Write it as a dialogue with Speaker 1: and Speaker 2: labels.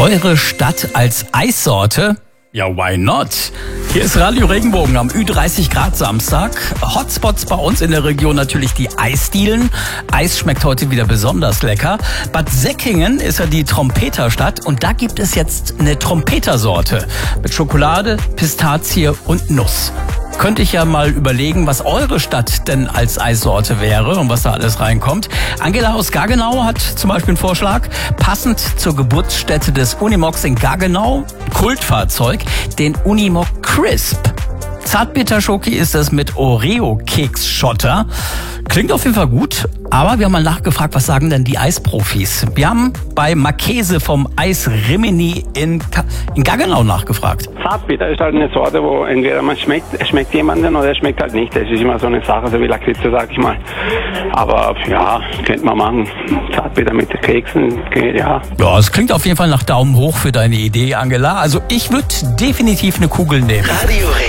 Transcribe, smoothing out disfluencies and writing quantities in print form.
Speaker 1: Eure Stadt als Eissorte? Ja, why not? Hier ist Radio Regenbogen am Ü30 Grad Samstag. Hotspots bei uns in der Region natürlich die Eisdielen. Eis schmeckt heute wieder besonders lecker. Bad Säckingen ist ja die Trompeterstadt und da gibt es jetzt eine Trompetersorte mit Schokolade, Pistazie und Nuss. Könnte ich ja mal überlegen, was eure Stadt denn als Eissorte wäre und was da alles reinkommt. Angela aus Gaggenau hat zum Beispiel einen Vorschlag. Passend zur Geburtsstätte des Unimogs in Gaggenau, Kultfahrzeug, den Unimog Crisp. Zartbitterschoki ist es mit Oreo-Keks-Schotter. Klingt auf jeden Fall gut, aber wir haben mal nachgefragt, was sagen denn die Eisprofis? Wir haben bei Marchese vom Eis Rimini in Gaggenau nachgefragt.
Speaker 2: Zartbitter ist halt eine Sorte, wo entweder es schmeckt jemanden oder es schmeckt halt nicht. Das ist immer so eine Sache, so wie Lakritze, sag ich mal. Aber ja, könnte man machen. Zartbitter mit Keksen geht, ja.
Speaker 1: Ja, es klingt auf jeden Fall nach Daumen hoch für deine Idee, Angela. Also ich würde definitiv eine Kugel nehmen.
Speaker 3: Radio